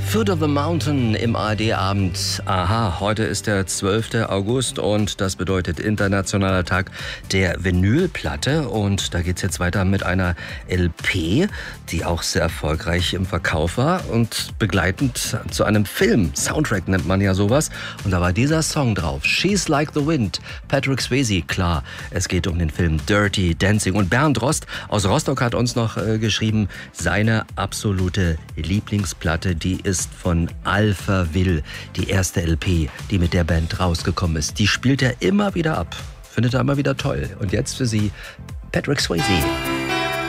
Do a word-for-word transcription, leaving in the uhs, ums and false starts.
Foot of the Mountain im A R D-Abend. Aha, heute ist der zwölfte August und das bedeutet Internationaler Tag der Vinylplatte. Und da geht's jetzt weiter mit einer L P, die auch sehr erfolgreich im Verkauf war und begleitend zu einem Film. Soundtrack nennt man ja sowas. Und da war dieser Song drauf. She's Like the Wind. Patrick Swayze, klar. Es geht um den Film Dirty Dancing. Und Bernd Rost aus Rostock hat uns noch äh, geschrieben, seine absolute Lieblingsplatte, die ist von Alphaville, die erste L P, die mit der Band rausgekommen ist. Die spielt er immer wieder ab. Findet er immer wieder toll. Und jetzt für Sie Patrick Swayze.